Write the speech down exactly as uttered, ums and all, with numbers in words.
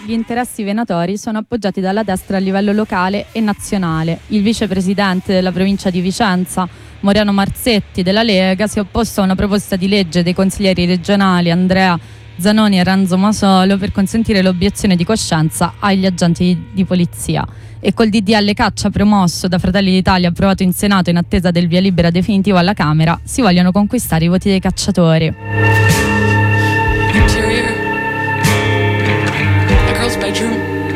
gli interessi venatori sono appoggiati dalla destra a livello locale e nazionale. Il vicepresidente della provincia di Vicenza, Moriano Marzetti della Lega, si è opposto a una proposta di legge dei consiglieri regionali Andrea Zanoni e Renzo Masolo per consentire l'obiezione di coscienza agli agenti di, di polizia. E col D D L caccia promosso da Fratelli d'Italia, approvato in Senato in attesa del via libera definitivo alla Camera, si vogliono conquistare i voti dei cacciatori.